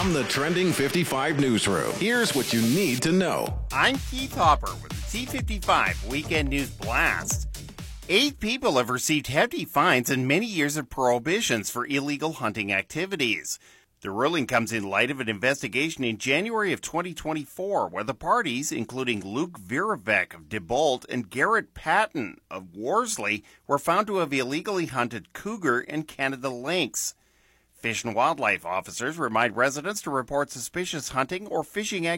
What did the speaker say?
From the Trending 55 newsroom, here's what you need to know. I'm Keith Hopper with the T55 Weekend News Blast. 8 people have received hefty fines and many years of prohibitions for illegal hunting activities. The ruling comes in light of an investigation in January of 2024 where the parties, including Luke Viravec of DeBolt and Garrett Patton of Worsley, were found to have illegally hunted cougar and Canada lynx. Fish and Wildlife officers remind residents to report suspicious hunting or fishing activities